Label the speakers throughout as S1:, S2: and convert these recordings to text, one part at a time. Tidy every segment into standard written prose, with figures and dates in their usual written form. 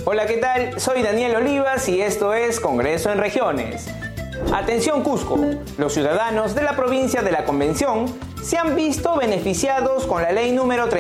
S1: Hola, ¿qué tal? Soy Daniel Olivas y esto es Congreso en Regiones. Atención Cusco, los ciudadanos de la provincia de La Convención se han visto beneficiados con la ley número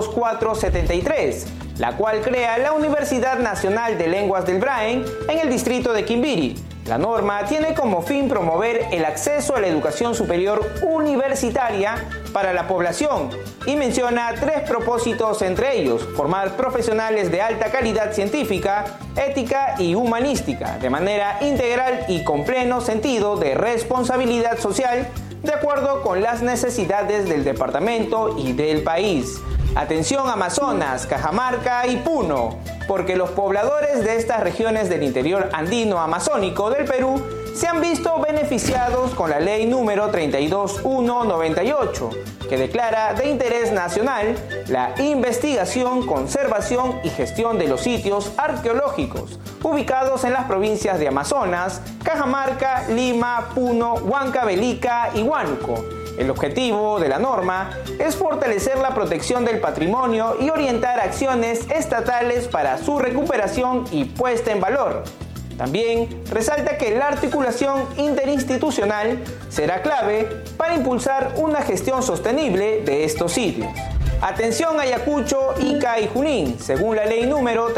S1: 32473, la cual crea la Universidad Nacional de Lenguas del Braen en el distrito de Quimbiri. La norma tiene como fin promover el acceso a la educación superior universitaria para la población y menciona 3 propósitos, entre ellos formar profesionales de alta calidad científica, ética y humanística, de manera integral y con pleno sentido de responsabilidad social, de acuerdo con las necesidades del departamento y del país. Atención Amazonas, Cajamarca y Puno, porque los pobladores de estas regiones del interior andino amazónico del Perú se han visto beneficiados con la ley número 32198, que declara de interés nacional la investigación, conservación y gestión de los sitios arqueológicos ubicados en las provincias de Amazonas, Cajamarca, Lima, Puno, Huancavelica y Huánuco. El objetivo de la norma es fortalecer la protección del patrimonio y orientar acciones estatales para su recuperación y puesta en valor. También resalta que la articulación interinstitucional será clave para impulsar una gestión sostenible de estos sitios. Atención Ayacucho, Ica y Junín, según la ley número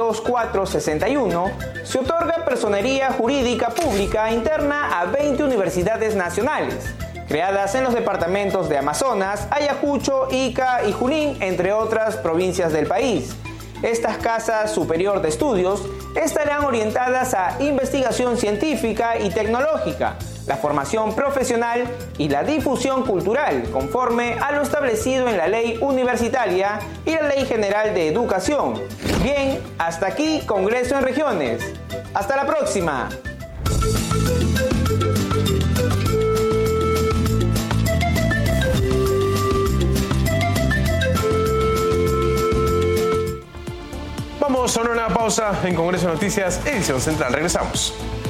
S1: 32461, se otorga personería jurídica pública interna a 20 universidades nacionales, creadas en los departamentos de Amazonas, Ayacucho, Ica y Junín, entre otras provincias del país. Estas casas superior de estudios estarán orientadas a investigación científica y tecnológica, la formación profesional y la difusión cultural, conforme a lo establecido en la Ley Universitaria y la Ley General de Educación. Bien, hasta aquí Congreso en Regiones. ¡Hasta la próxima!
S2: Vamos a una pausa en Congreso de Noticias, edición central. Regresamos.